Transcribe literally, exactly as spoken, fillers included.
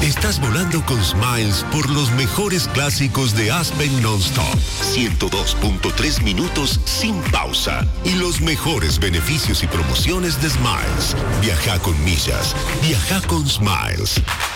Estás volando con Smiles por los mejores clásicos de Aspen Non-Stop. ciento dos punto tres minutos sin pausa. Y los mejores beneficios y promociones de Smiles. Viaja con millas. Viaja con Smiles.